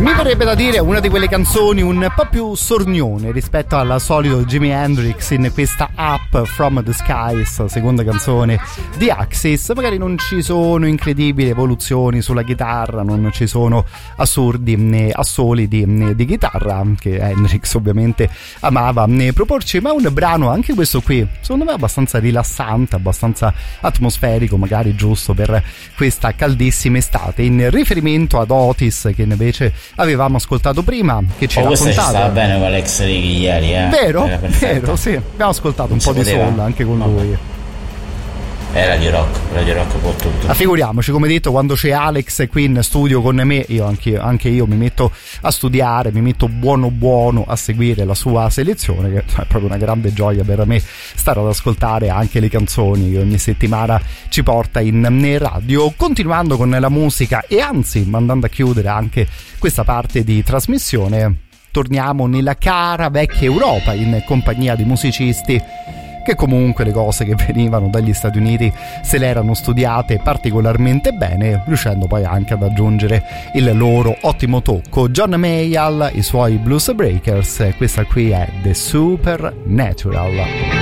Mi verrebbe da dire una di quelle canzoni un po' più sornione rispetto al solito Jimi Hendrix in questa Up From The Skies, seconda canzone di Axis. Magari non ci sono incredibili evoluzioni sulla chitarra, non ci sono assurdi assoli di chitarra che Hendrix ovviamente amava proporci, ma è un brano anche questo qui secondo me abbastanza rilassante, abbastanza atmosferico, magari giusto per questa caldissima estate, in riferimento ad Otis che invece avevamo ascoltato prima, che ci raccontava. Questa ci stava bene con Alex Righi ieri, vero, sì, abbiamo ascoltato un po' di soul anche con lui. Radio Rock può tutto. Ma figuriamoci, come detto, quando c'è Alex qui in studio con me, anche io mi metto a studiare, mi metto buono a seguire la sua selezione, che è proprio una grande gioia per me stare ad ascoltare anche le canzoni che ogni settimana ci porta in radio. Continuando con la musica e anzi mandando a chiudere anche questa parte di trasmissione, torniamo nella cara vecchia Europa in compagnia di musicisti che comunque le cose che venivano dagli Stati Uniti se le erano studiate particolarmente bene, riuscendo poi anche ad aggiungere il loro ottimo tocco. John Mayall, i suoi Blues Breakers, questa qui è The Supernatural.